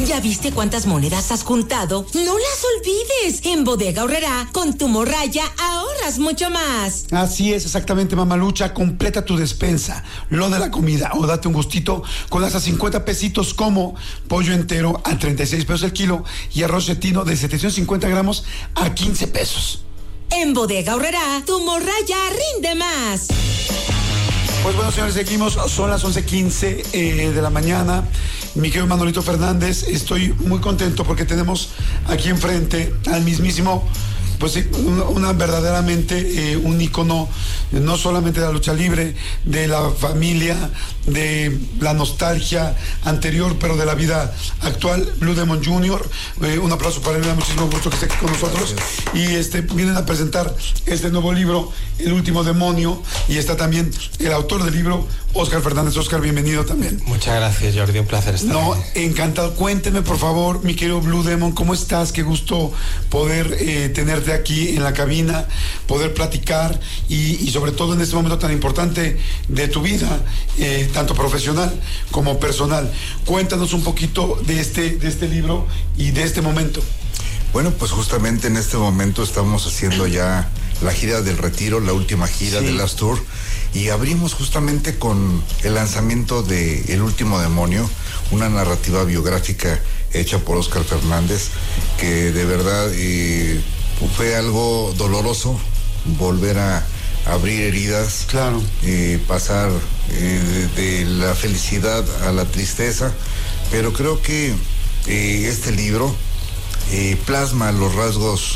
¿Ya viste cuántas monedas has juntado? No las olvides. En Bodega Aurrerá, con tu morralla ahorras mucho más. Así es, exactamente, mamalucha. Completa tu despensa, lo de la comida, o date un gustito con hasta 50 pesitos, como pollo entero a 36 pesos el kilo y arroz cetino de 750 gramos a 15 pesos. En Bodega Aurrerá, tu morralla rinde más. Pues bueno, señores, seguimos. Son las 11:15 de la mañana. Mi querido Manolito Fernández, estoy muy contento porque tenemos aquí enfrente al mismísimo, pues una verdaderamente un ícono, no solamente de la lucha libre, de la familia, de la nostalgia anterior, pero de la vida actual, Blue Demon Jr. Un aplauso para él, me da muchísimo gusto que esté aquí con nosotros. Gracias. Y vienen a presentar este nuevo libro, El Último Demonio, y está también el autor del libro, Óscar Fernández. Óscar, bienvenido también. Muchas gracias, Jordi, un placer estar aquí. Encantado. Cuénteme, por favor, mi querido Blue Demon, ¿cómo estás? Qué gusto poder tenerte aquí en la cabina, poder platicar y sobre todo en este momento tan importante de tu vida, tanto profesional como personal. Cuéntanos un poquito de este libro y de este momento. Bueno, pues justamente en este momento estamos haciendo ya la gira del retiro, la última gira de Last Tour, y abrimos justamente con el lanzamiento de El Último Demonio, una narrativa biográfica hecha por Óscar Fernández, que de verdad fue algo doloroso volver a abrir heridas, claro, pasar de la felicidad a la tristeza, pero creo que este libro plasma los rasgos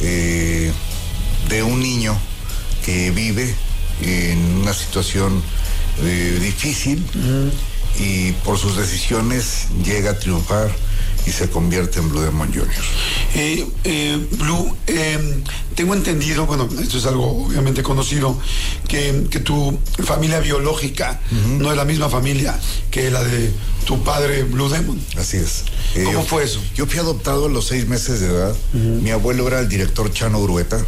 de un niño que vive en una situación difícil y por sus decisiones llega a triunfar y se convierte en Blue Demon Jr. Blue, tengo entendido, bueno, esto es algo obviamente conocido, que tu familia biológica no es la misma familia que la de tu padre Blue Demon. Así es. ¿Cómo fue eso? Yo fui adoptado a los 6 meses de edad. Mi abuelo era el director Chano Urueta.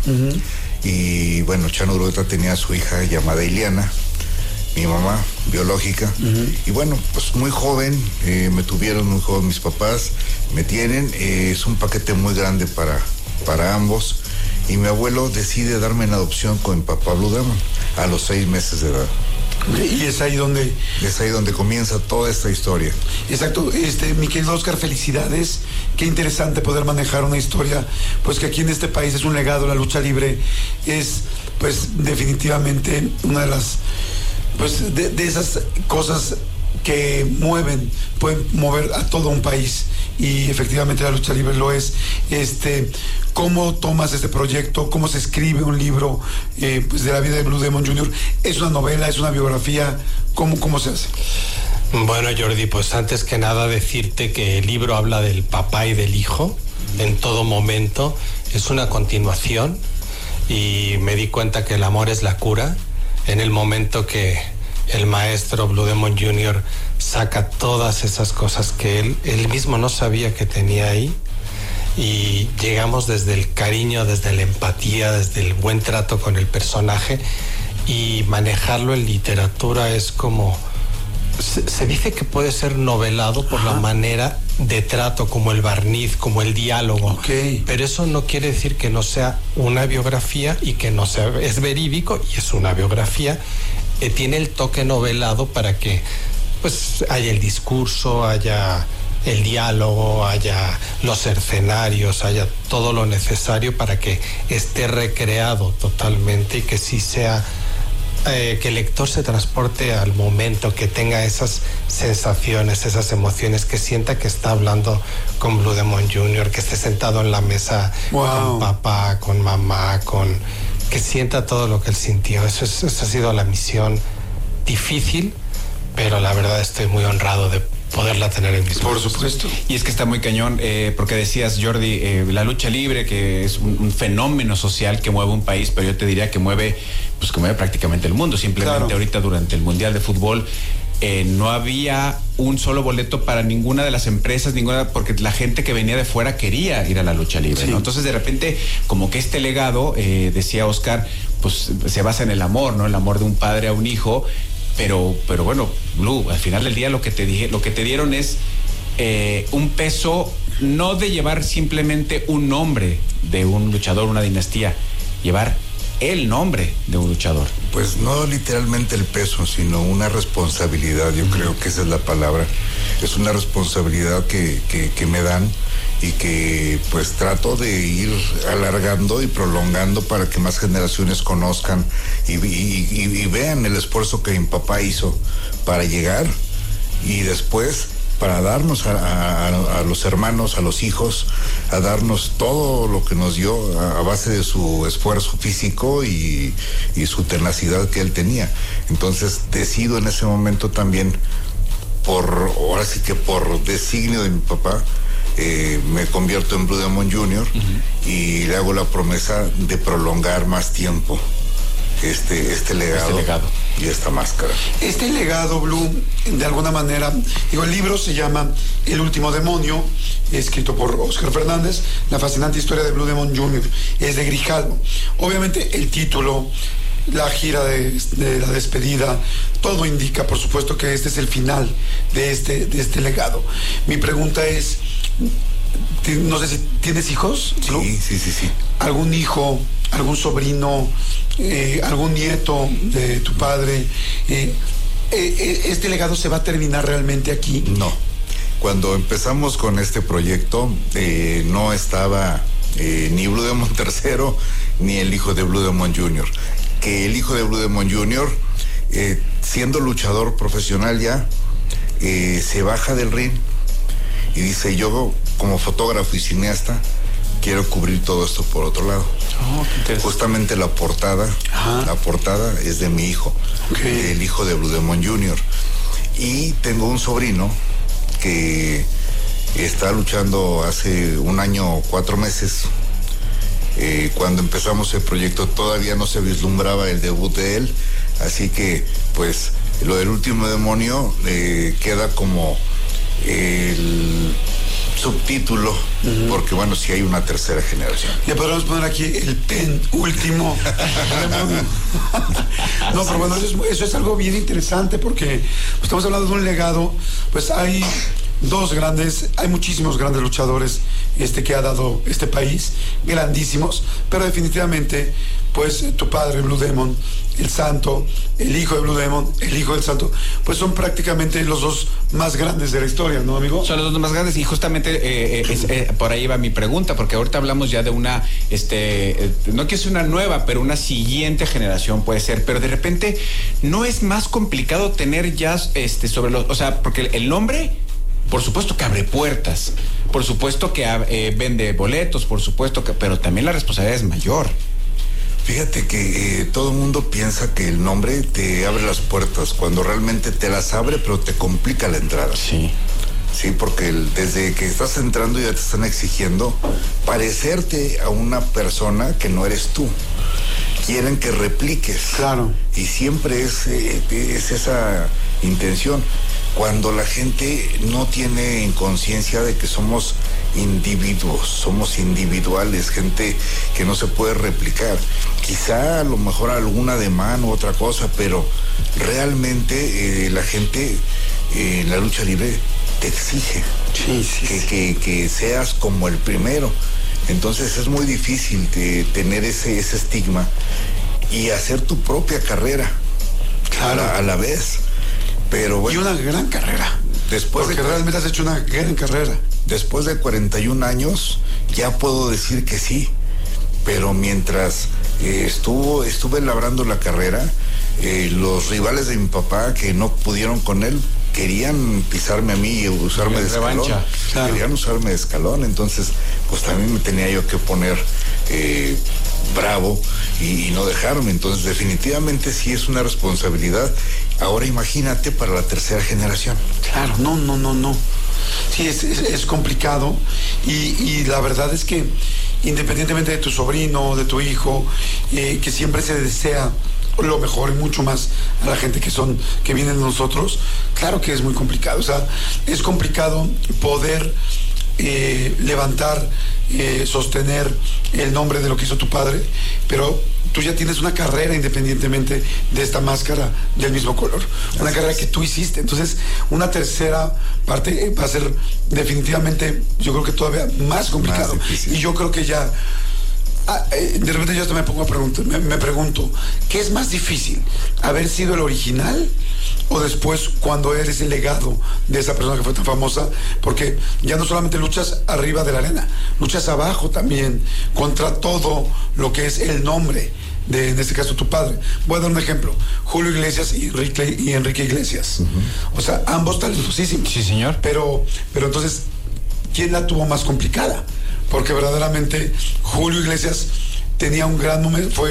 Y bueno, Chano Urueta tenía a su hija llamada Iliana, mi mamá biológica, y bueno, pues muy joven, me tuvieron muy joven mis papás, me tienen, es un paquete muy grande para ambos, y mi abuelo decide darme en adopción con mi papá Blue Demon a los 6 meses de edad. Y es ahí donde... Es ahí donde comienza toda esta historia. Exacto. Mi querido Óscar, felicidades. Qué interesante poder manejar una historia, pues que aquí en este país es un legado. La lucha libre es, pues, definitivamente una de las, pues, de esas cosas que pueden mover a todo un país, y efectivamente la lucha libre lo es. ¿Cómo tomas este proyecto? ¿Cómo se escribe un libro pues de la vida de Blue Demon Jr.? ¿Es una novela? ¿Es una biografía? ¿Cómo se hace? Bueno, Jordi, pues antes que nada decirte que el libro habla del papá y del hijo en todo momento. Es una continuación y me di cuenta que el amor es la cura. En el momento que el maestro Blue Demon Jr. saca todas esas cosas que él mismo no sabía que tenía ahí, y llegamos desde el cariño, desde la empatía, desde el buen trato con el personaje, y manejarlo en literatura es como... Se dice que puede ser novelado por la manera de trato, como el barniz, como el diálogo. Pero eso no quiere decir que no sea una biografía y que no sea... Es verídico y es una biografía. Tiene el toque novelado para que pues haya el discurso, haya el diálogo, haya los escenarios, haya todo lo necesario para que esté recreado totalmente y que sí sea... que el lector se transporte al momento, que tenga esas sensaciones, esas emociones, que sienta que está hablando con Blue Demon Jr., que esté sentado en la mesa con papá, con mamá, que sienta todo lo que él sintió. Esa ha sido la misión difícil, pero la verdad estoy muy honrado de poderla tener en mis manos. Por supuesto. Y es que está muy cañón, porque decías, Jordi, la lucha libre, que es un fenómeno social que mueve un país, pero yo te diría que mueve prácticamente el mundo. Simplemente ahorita durante el Mundial de Fútbol no había un solo boleto para ninguna de las empresas, porque la gente que venía de fuera quería ir a la lucha libre, ¿no? Entonces de repente como que este legado, decía Óscar, pues se basa en el amor, ¿no? El amor de un padre a un hijo. Pero bueno, Blue, al final del día lo que te dieron es un peso no de llevar simplemente un nombre de un luchador, una dinastía, llevar el nombre de un luchador. Pues no literalmente el peso, sino una responsabilidad. Yo creo que esa es la palabra. Es una responsabilidad que me dan y que pues trato de ir alargando y prolongando para que más generaciones conozcan y vean el esfuerzo que mi papá hizo para llegar y después para darnos a los hermanos, a los hijos, a darnos todo lo que nos dio a base de su esfuerzo físico y su tenacidad que él tenía. Entonces decido en ese momento también, ahora sí que por designio de mi papá, me convierto en Blue Demon Jr. Y le hago la promesa de prolongar más tiempo este legado y esta máscara. Este legado, Blue, de alguna manera, el libro se llama El último demonio, escrito por Óscar Fernández, la fascinante historia de Blue Demon Jr. Es de Grijalvo. Obviamente el título, la gira de la despedida, todo indica, por supuesto, que este es el final de este legado. Mi pregunta es, no sé si tienes hijos, Blue. Sí. ¿Algún hijo, algún sobrino, algún nieto de tu padre? ¿Este legado se va a terminar realmente aquí? No. Cuando empezamos con este proyecto, no estaba ni Blue Demon III ni el hijo de Blue Demon Jr. Que el hijo de Blue Demon Jr., siendo luchador profesional ya, se baja del ring y dice: yo como fotógrafo y cineasta quiero cubrir todo esto por otro lado. Justamente la portada es de mi hijo, el hijo de Blue Demon Jr. Y tengo un sobrino que está luchando hace 1 año 4 meses. Cuando empezamos el proyecto todavía no se vislumbraba el debut de él, así que pues lo del último demonio queda como el subtítulo, porque bueno, si hay una tercera generación. Le podríamos poner aquí el penúltimo demonio. No, pero bueno, eso es algo bien interesante, porque estamos hablando de un legado. Pues hay muchísimos grandes luchadores que ha dado este país, grandísimos, pero definitivamente pues tu padre, Blue Demon, el Santo, el hijo de Blue Demon, el hijo del Santo, pues son prácticamente los dos más grandes de la historia, ¿no, amigo? Son los dos más grandes, y justamente por ahí va mi pregunta, porque ahorita hablamos ya de una, no que es una nueva, pero una siguiente generación puede ser, pero de repente no es más complicado tener ya sobre los, o sea, porque el nombre, por supuesto que abre puertas, por supuesto que vende boletos, por supuesto que, pero también la responsabilidad es mayor. Fíjate que todo el mundo piensa que el nombre te abre las puertas, cuando realmente te las abre, pero te complica la entrada. Sí. Sí, porque desde que estás entrando ya te están exigiendo parecerte a una persona que no eres tú. Quieren que repliques. Claro. Y siempre es esa intención. Cuando la gente no tiene en conciencia de que somos individuos, somos individuales, gente que no se puede replicar. Quizá a lo mejor algún ademán u otra cosa, pero realmente la gente en la lucha libre te exige que seas como el primero. Entonces es muy difícil tener ese estigma y hacer tu propia carrera, claro, a la vez. Pero bueno, y una gran carrera. Porque realmente has hecho una gran carrera. Después de 41 años, ya puedo decir que sí. Pero mientras estuve labrando la carrera, los rivales de mi papá que no pudieron con él, querían pisarme a mí y usarme de escalón. Claro. Querían usarme de escalón. Entonces, pues también me tenía yo que poner bravo y no dejarme. Entonces, definitivamente sí es una responsabilidad. Ahora imagínate para la tercera generación. Claro, no. Sí, es complicado y la verdad es que independientemente de tu sobrino, de tu hijo, que siempre se desea lo mejor y mucho más a la gente que vienen de nosotros, claro que es muy complicado. O sea, es complicado poder levantar, sostener el nombre de lo que hizo tu padre, pero tú ya tienes una carrera independientemente de esta máscara del mismo color. Una carrera que tú hiciste. Entonces, una tercera parte va a ser definitivamente, yo creo que todavía más complicado. Y yo creo que ya... de repente yo hasta me pongo a preguntar, me pregunto, ¿qué es más difícil? ¿Haber sido el original o después cuando eres el legado de esa persona que fue tan famosa? Porque ya no solamente luchas arriba de la arena, luchas abajo también contra todo lo que es el nombre de, en este caso, tu padre. Voy a dar un ejemplo: Julio Iglesias y Enrique Iglesias. O sea, ambos talentosísimos. Sí, señor. Pero entonces, ¿quién la tuvo más complicada? Porque verdaderamente Julio Iglesias tenía un gran momento,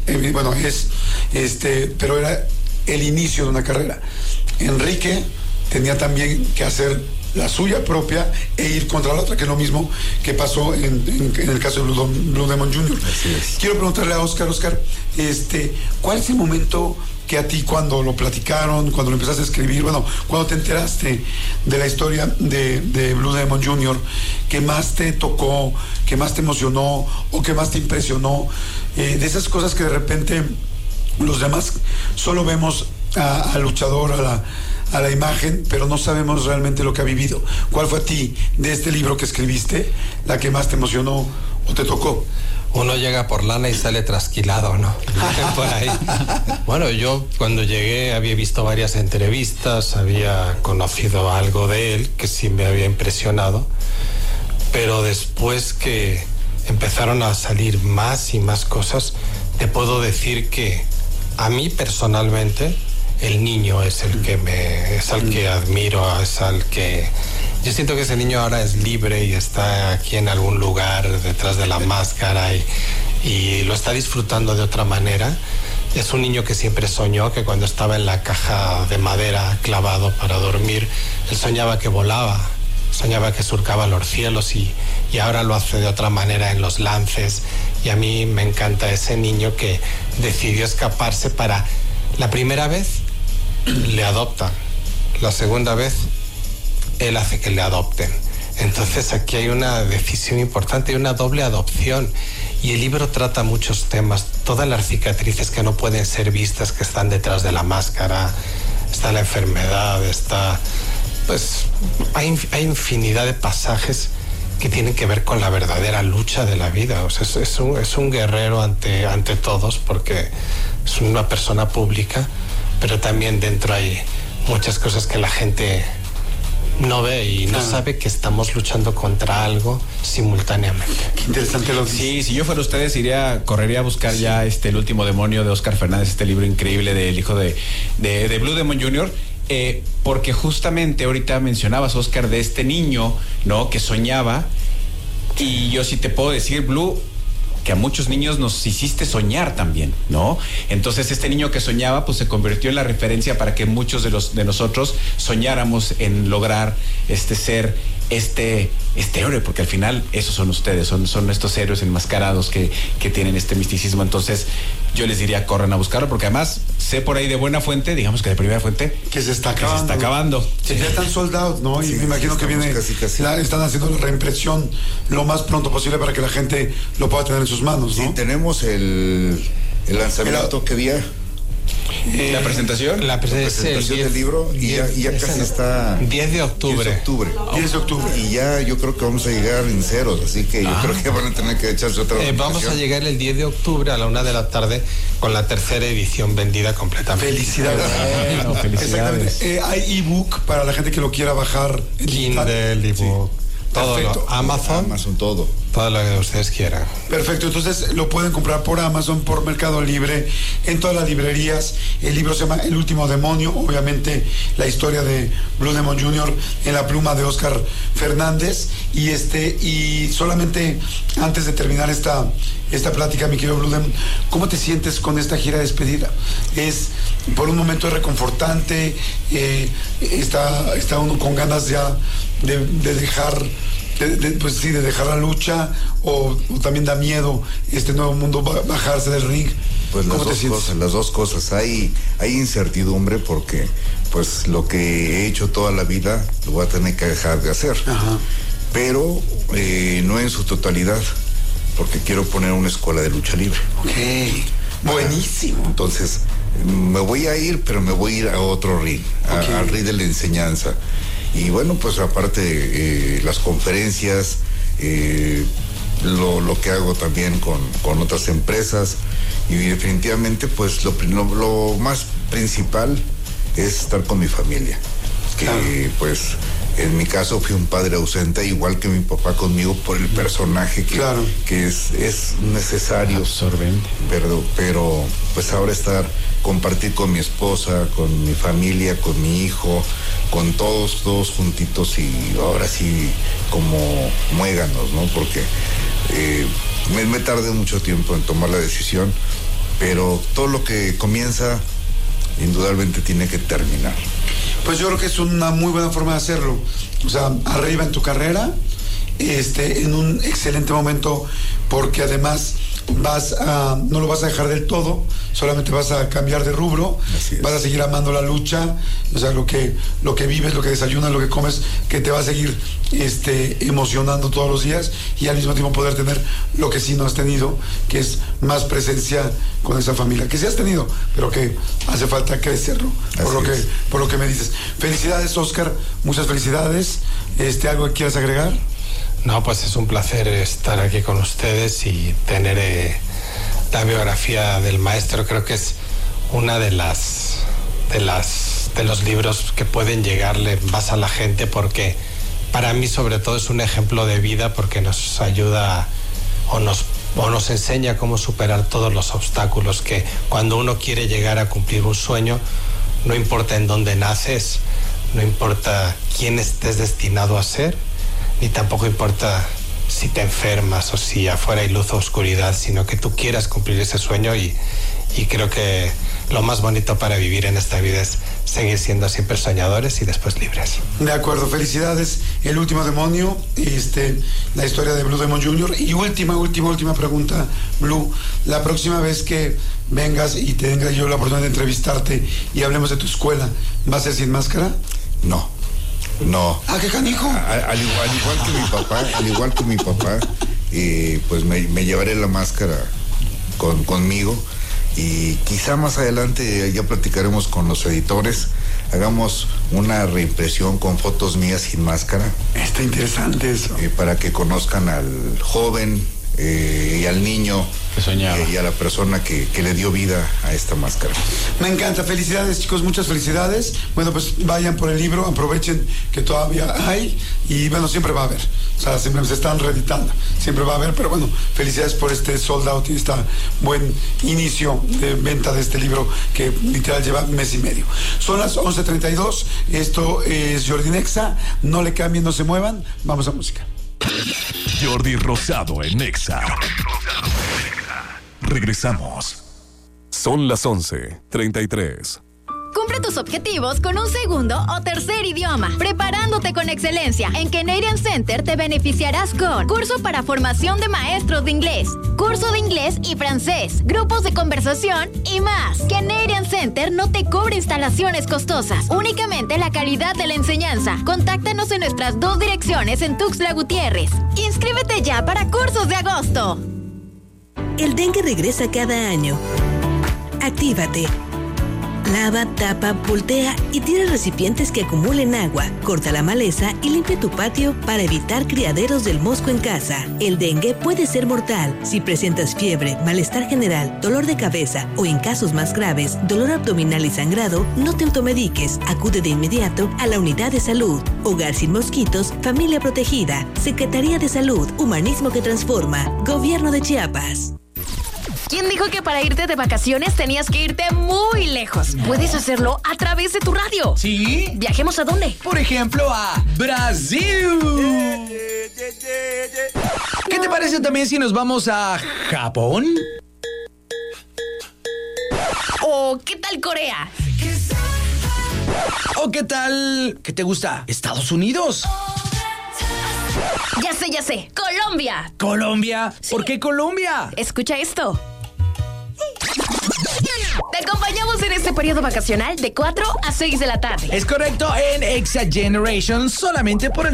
pero era el inicio de una carrera. Enrique tenía también que hacer la suya propia e ir contra la otra, que es lo mismo que pasó en el caso de Blue Demon Jr. Quiero preguntarle a Oscar, ¿cuál es el momento que a ti, cuando lo platicaron, cuando lo empezaste a escribir, cuando te enteraste de la historia de Blue Demon Jr., que más te tocó, que más te emocionó o que más te impresionó, de esas cosas que de repente los demás solo vemos al luchador, a la imagen, pero no sabemos realmente lo que ha vivido? ¿Cuál fue a ti, de este libro que escribiste, la que más te emocionó o te tocó? Uno llega por lana y sale trasquilado, ¿no? Por ahí. Bueno, yo cuando llegué había visto varias entrevistas, había conocido algo de él que sí me había impresionado, pero después que empezaron a salir más y más cosas, te puedo decir que a mí personalmente el niño es el que admiro, es al que... Yo siento que ese niño ahora es libre y está aquí en algún lugar detrás de la máscara y lo está disfrutando de otra manera. Es un niño que siempre soñó que cuando estaba en la caja de madera clavado para dormir, él soñaba que volaba, soñaba que surcaba los cielos y ahora lo hace de otra manera en los lances. Y a mí me encanta ese niño que decidió escaparse para... La primera vez le adoptan, la segunda vez él hace que le adopten. Entonces aquí hay una decisión importante y una doble adopción. Y el libro trata muchos temas, todas las cicatrices que no pueden ser vistas, que están detrás de la máscara. Está la enfermedad, hay infinidad de pasajes que tienen que ver con la verdadera lucha de la vida. O sea, es un guerrero ante todos, porque es una persona pública, pero también dentro hay muchas cosas que la gente no ve y no sabe que estamos luchando contra algo simultáneamente. Qué interesante lo que Sí, si yo fuera ustedes correría a buscar ya El último demonio de Oscar Fernández, este libro increíble del hijo de Blue Demon Jr., porque justamente ahorita mencionabas, Oscar, de este niño, ¿no?, que soñaba, y yo sí te puedo decir, Blue, que a muchos niños nos hiciste soñar también, ¿no? Entonces este niño que soñaba pues se convirtió en la referencia para que muchos de nosotros soñáramos en lograr ser este héroe, porque al final esos son ustedes, son estos héroes enmascarados que tienen este misticismo. Entonces yo les diría, corran a buscarlo, porque además sé por ahí de buena fuente, digamos que de primera fuente, que se está acabando. Sí. Ya están soldados, ¿no? Sí, y me imagino que viene casi. Están haciendo la reimpresión lo más pronto posible para que la gente lo pueda tener en sus manos, ¿no? Sí, tenemos el lanzamiento que día. ¿La presentación? La presentación del libro y ya casi está 10 de octubre. 10 de octubre. Y ya yo creo que vamos a llegar en ceros, así que yo creo que van a tener que echarse otra vamos a llegar el 10 de octubre a la 1 de la tarde con la tercera edición vendida completamente. Felicidades. Bueno, felicidades. Exactamente. Hay ebook para la gente que lo quiera bajar. Kindle, ebook. Todo, Perfecto. Amazon, todo lo que ustedes quieran. Perfecto, entonces lo pueden comprar por Amazon, por Mercado Libre, en todas las librerías. El libro se llama El último demonio, obviamente la historia de Blue Demon Jr. en la pluma de Oscar Fernández. Y solamente antes de terminar esta plática, mi querido Blue Demon, ¿cómo te sientes con esta gira de despedida? Por un momento es reconfortante, está uno con ganas ya de dejar, de dejar la lucha, o también da miedo este nuevo mundo bajarse del ring. Pues las dos cosas. Hay incertidumbre porque pues lo que he hecho toda la vida lo voy a tener que dejar de hacer. Ajá. Pero no en su totalidad, porque quiero poner una escuela de lucha libre. Okay. Buenísimo. Entonces, me voy a ir, pero me voy a ir a otro ring, al ring de la enseñanza. Y bueno, pues aparte las conferencias, lo que hago también con otras empresas, y definitivamente pues lo más principal es estar con mi familia, que pues en mi caso fui un padre ausente, igual que mi papá conmigo, por el personaje que es necesario, absorbente, pero pues ahora compartir con mi esposa, con mi familia, con mi hijo, con todos juntitos, y ahora sí como muéganos, ¿no? Porque me tardé mucho tiempo en tomar la decisión, pero todo lo que comienza indudablemente tiene que terminar. Pues yo creo que es una muy buena forma de hacerlo. O sea, arriba en tu carrera, en un excelente momento, porque además no lo vas a dejar del todo, solamente vas a cambiar de rubro, vas a seguir amando la lucha, o sea, lo que vives, lo que desayunas, lo que comes, que te va a seguir emocionando todos los días, y al mismo tiempo poder tener lo que sí no has tenido, que es más presencia con esa familia, que sí has tenido, pero que hace falta crecerlo, por lo que me dices. Felicidades, Oscar, muchas felicidades. ¿Algo que quieras agregar? No, pues es un placer estar aquí con ustedes y tener la biografía del maestro. Creo que es una de los libros que pueden llegarle más a la gente, porque para mí sobre todo es un ejemplo de vida, porque nos ayuda o nos enseña cómo superar todos los obstáculos, que cuando uno quiere llegar a cumplir un sueño, no importa en dónde naces, no importa quién estés destinado a ser, ni tampoco importa si te enfermas o si afuera hay luz o oscuridad, sino que tú quieras cumplir ese sueño, y creo que lo más bonito para vivir en esta vida es seguir siendo siempre soñadores y después libres. De acuerdo, felicidades. El último demonio, la historia de Blue Demon Jr. Y última pregunta, Blue. La próxima vez que vengas y tenga yo la oportunidad de entrevistarte y hablemos de tu escuela, ¿va a ser sin máscara? No. ¿Ah, qué canijo? Al igual que mi papá, pues me llevaré la máscara conmigo, y quizá más adelante ya platicaremos con los editores, hagamos una reimpresión con fotos mías sin máscara. Está interesante eso. Para que conozcan al joven y al niño que soñaba, y a la persona que le dio vida a esta máscara. Me encanta. Felicidades, chicos, muchas felicidades. Bueno, pues vayan por el libro, aprovechen que todavía hay, y bueno, siempre va a haber, o sea, siempre se están reeditando, siempre va a haber, pero bueno, felicidades por este sold out y este buen inicio de venta de este libro, que literal lleva mes y medio. Son las 11:32, esto es Jordi Nexa, no le cambien, no se muevan, vamos a música. Jordi Rosado en Nexa. Regresamos. Son las 11:33. Cumple tus objetivos con un segundo o tercer idioma, preparándote con excelencia. En Canadian Center te beneficiarás con curso para formación de maestros de inglés, curso de inglés y francés, grupos de conversación y más. Canadian Center no te cobra instalaciones costosas, únicamente la calidad de la enseñanza. Contáctanos en nuestras 2 direcciones en Tuxtla Gutiérrez. Inscríbete ya para cursos de agosto. El dengue regresa cada año. Actívate. Lava, tapa, voltea y tira recipientes que acumulen agua. Corta la maleza y limpia tu patio para evitar criaderos del mosco en casa. El dengue puede ser mortal. Si presentas fiebre, malestar general, dolor de cabeza o, en casos más graves, dolor abdominal y sangrado, no te automediques. Acude de inmediato a la unidad de salud. Hogar sin mosquitos, familia protegida. Secretaría de Salud, humanismo que transforma. Gobierno de Chiapas. ¿Quién dijo que para irte de vacaciones tenías que irte muy lejos? Puedes hacerlo a través de tu radio. ¿Sí? ¿Viajemos a dónde? Por ejemplo, a Brasil. ¿Qué te parece también si nos vamos a Japón? ¿O qué tal Corea? ¿O qué tal... ¿Qué te gusta? ¿Estados Unidos? Ya sé. ¡Colombia! ¿Colombia? Sí. ¿Por qué Colombia? Escucha esto. Te acompañamos en este periodo vacacional de 4 a 6 de la tarde. Es correcto, en Exa Generation, solamente por el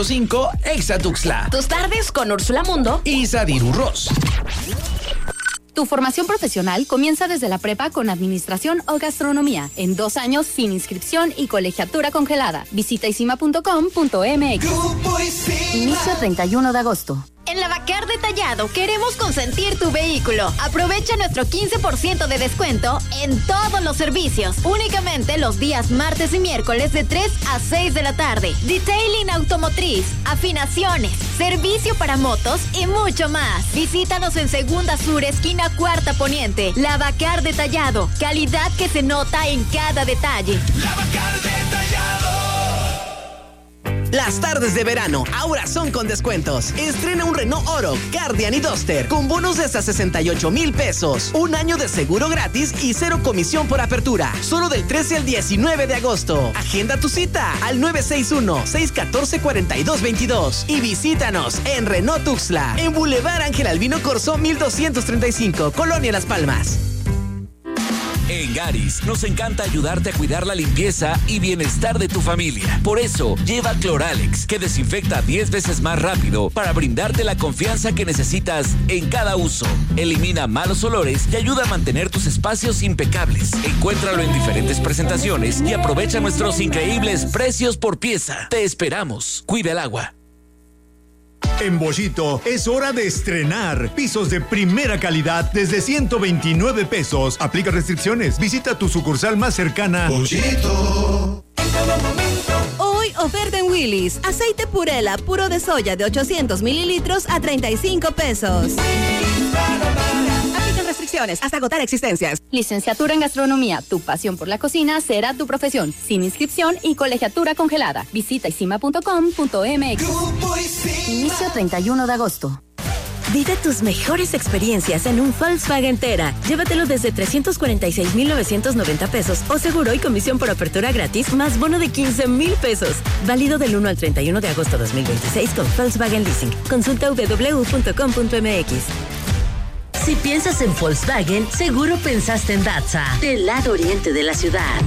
98.5 Exa Tuxtla. Tus tardes con Úrsula Mundo y Sadiru Ross. Tu formación profesional comienza desde la prepa con administración o gastronomía, en 2 años sin inscripción y colegiatura congelada. Visita isima.com.mx. Inicio 31 de agosto. En Lavacar Detallado queremos consentir tu vehículo. Aprovecha nuestro 15% de descuento en todos los servicios. Únicamente los días martes y miércoles de 3 a 6 de la tarde. Detailing automotriz, afinaciones, servicio para motos y mucho más. Visítanos en Segunda Sur, esquina Cuarta Poniente. Lavacar Detallado. Calidad que se nota en cada detalle. Lavacar Detallado. Las tardes de verano ahora son con descuentos. Estrena un Renault Oro, Guardian y Duster con bonos de hasta 68,000 pesos. 1 año de seguro gratis y 0 comisión por apertura. Solo del 13 al 19 de agosto. Agenda tu cita al 961-614-4222 y visítanos en Renault Tuxtla, en Boulevard Ángel Albino Corzo 1235, Colonia Las Palmas. En Garis nos encanta ayudarte a cuidar la limpieza y bienestar de tu familia. Por eso, lleva Cloralex, que desinfecta 10 veces más rápido para brindarte la confianza que necesitas en cada uso. Elimina malos olores y ayuda a mantener tus espacios impecables. Encuéntralo en diferentes presentaciones y aprovecha nuestros increíbles precios por pieza. Te esperamos. Cuida el agua. En Bollito es hora de estrenar pisos de primera calidad desde 129 pesos. Aplica restricciones. Visita tu sucursal más cercana. Bollito. Hoy oferta en Willy's. Aceite Purela puro de soya de 800 mililitros a 35 pesos. Aplican restricciones hasta agotar existencias. Licenciatura en Gastronomía. Tu pasión por la cocina será tu profesión. Sin inscripción y colegiatura congelada. Visita isima.com.mx. Inicio 31 de agosto. Vive tus mejores experiencias en un Volkswagen Tera. Llévatelo desde 346,990 pesos o seguro y comisión por apertura gratis más bono de 15,000 pesos. Válido del 1 al 31 de agosto 2026 con Volkswagen Leasing. Consulta www.com.mx. Si piensas en Volkswagen, seguro pensaste en Datsa, del lado oriente de la ciudad.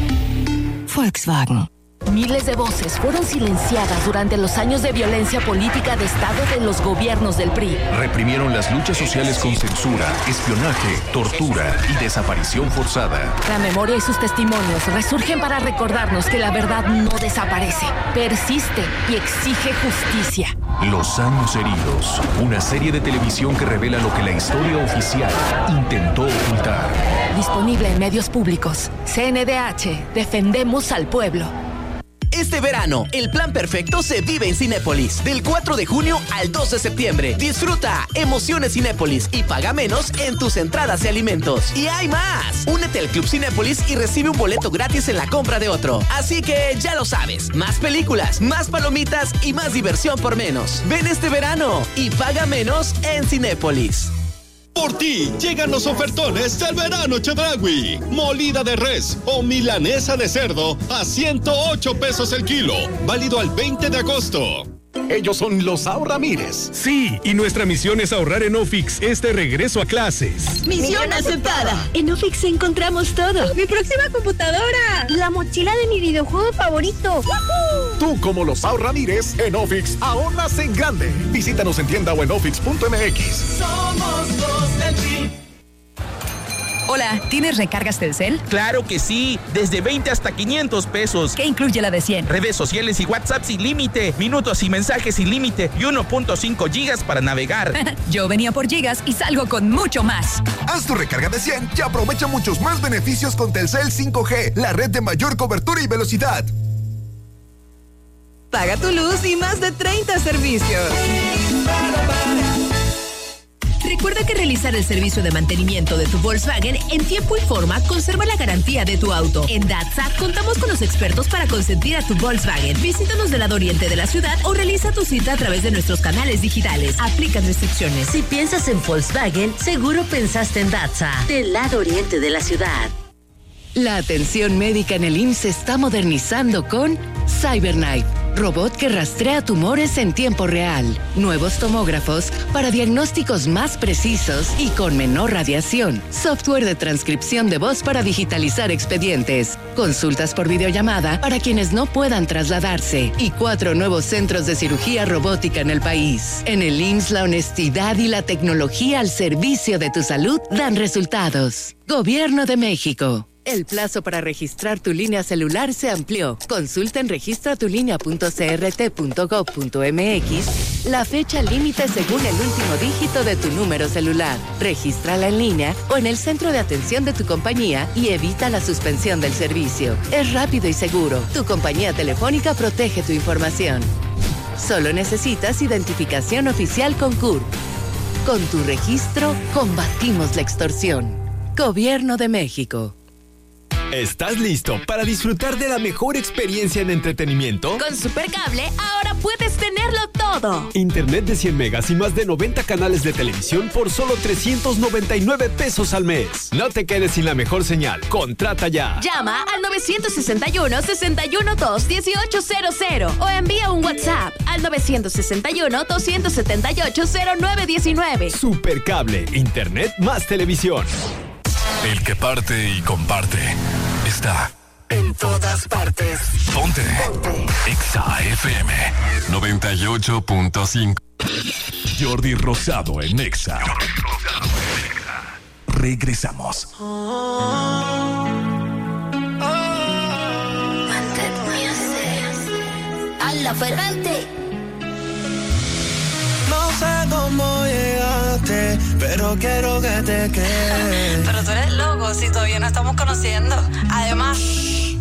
Volkswagen. Miles de voces fueron silenciadas durante los años de violencia política de Estado de los gobiernos del PRI. Reprimieron las luchas sociales con censura, espionaje, tortura y desaparición forzada. La memoria y sus testimonios resurgen para recordarnos que la verdad no desaparece, persiste y exige justicia. Los años heridos, una serie de televisión que revela lo que la historia oficial intentó ocultar. Disponible en medios públicos. CNDH, defendemos al pueblo. Este verano, el plan perfecto se vive en Cinépolis. Del 4 de junio al 2 de septiembre. Disfruta emociones Cinépolis y paga menos en tus entradas y alimentos. Y hay más. Únete al Club Cinépolis y recibe un boleto gratis en la compra de otro. Así que ya lo sabes. Más películas, más palomitas y más diversión por menos. Ven este verano y paga menos en Cinépolis. Por ti llegan los ofertones del verano Chedraui. Molida de res o milanesa de cerdo a 108 pesos el kilo. Válido al 20 de agosto. Ellos son los Ahorramires. Sí, y nuestra misión es ahorrar en Ofix este regreso a clases. ¡Misión aceptada! En Ofix encontramos todo. ¡Mi próxima computadora! ¡La mochila de mi videojuego favorito! ¡Woohoo! Tú, como los Ahorramires, en Ofix ahorras en grande. Visítanos en tienda o en ofix.mx. Somos los del PRI. Hola, ¿tienes recargas Telcel? Claro que sí, desde 20 hasta 500 pesos. ¿Qué incluye la de 100? Redes sociales y WhatsApp sin límite, minutos y mensajes sin límite y 1.5 gigas para navegar. Yo venía por gigas y salgo con mucho más. Haz tu recarga de 100 y aprovecha muchos más beneficios con Telcel 5G, la red de mayor cobertura y velocidad. Paga tu luz y más de 30 servicios. Recuerda que realizar el servicio de mantenimiento de tu Volkswagen en tiempo y forma conserva la garantía de tu auto. En Datsa contamos con los expertos para consentir a tu Volkswagen. Visítanos del lado oriente de la ciudad o realiza tu cita a través de nuestros canales digitales. Aplican restricciones. Si piensas en Volkswagen, seguro pensaste en Datsa, del lado oriente de la ciudad. La atención médica en el IMSS se está modernizando con CyberKnife. robot que rastrea tumores en tiempo real, nuevos tomógrafos para diagnósticos más precisos y con menor radiación, software de transcripción de voz para digitalizar expedientes, consultas por videollamada para quienes no puedan trasladarse y 4 nuevos centros de cirugía robótica en el país. En el IMSS, la honestidad y la tecnología al servicio de tu salud dan resultados. Gobierno de México. El plazo para registrar tu línea celular se amplió. Consulta en registratulinea.crt.gov.mx la fecha límite según el último dígito de tu número celular. Regístrala en línea o en el centro de atención de tu compañía y evita la suspensión del servicio. Es rápido y seguro. Tu compañía telefónica protege tu información. Solo necesitas identificación oficial con CURP. Con tu registro, combatimos la extorsión. Gobierno de México. ¿Estás listo para disfrutar de la mejor experiencia en entretenimiento? Con Supercable ahora puedes tenerlo todo. Internet de 100 megas y más de 90 canales de televisión por solo 399 pesos al mes. No te quedes sin la mejor señal. Contrata ya. Llama al 961-612-1800 o envía un WhatsApp al 961-278-0919. Supercable, Internet más televisión. El que parte y comparte está en todas partes. Ponte. Exa FM 98.5. Jordi Rosado en Exa. Regresamos. Ala Ferrante. No sé cómo llegaste, pero quiero que te quedes. Pero tú eres loco si todavía no estamos conociendo. Además,